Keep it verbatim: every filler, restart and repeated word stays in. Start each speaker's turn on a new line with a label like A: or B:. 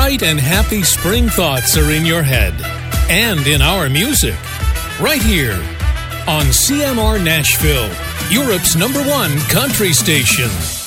A: bright and happy spring thoughts are in your head and in our music. Right here on C M R Nashville, Europe's number one country station.